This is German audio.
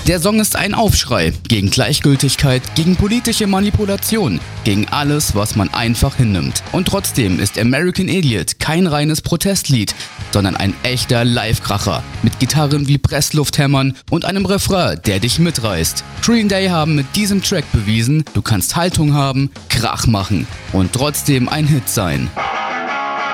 Der Song ist ein Aufschrei gegen Gleichgültigkeit, gegen politische Manipulation, gegen alles, was man einfach hinnimmt. Und trotzdem ist American Idiot kein reines Protestlied, sondern ein echter Live-Kracher mit Gitarren wie Presslufthämmern und einem Refrain, der dich mitreißt. Green Day haben mit diesem Track bewiesen, du kannst Haltung haben, Krach machen und trotzdem ein Hit sein.